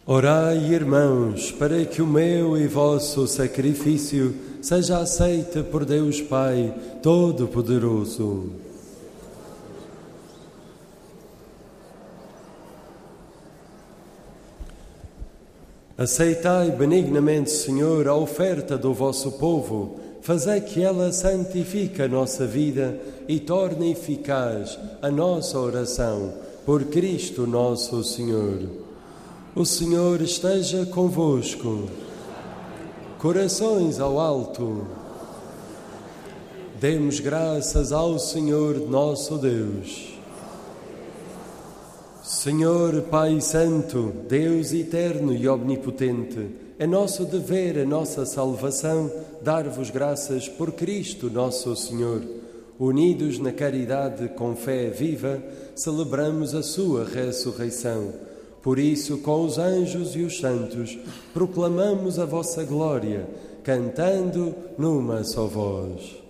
Orai, irmãos, para que o meu e vosso sacrifício seja aceite por Deus Pai Todo-Poderoso. Aceitai benignamente, Senhor, a oferta do vosso povo, fazei que ela santifique a nossa vida e torne eficaz a nossa oração, por Cristo nosso Senhor. O Senhor esteja convosco. Corações ao alto. Demos graças ao Senhor nosso Deus. Senhor Pai Santo, Deus eterno e omnipotente, é nosso dever, a nossa salvação, dar-vos graças por Cristo nosso Senhor. Unidos na caridade com fé viva, celebramos a sua ressurreição. Por isso, com os anjos e os santos, proclamamos a vossa glória, cantando numa só voz.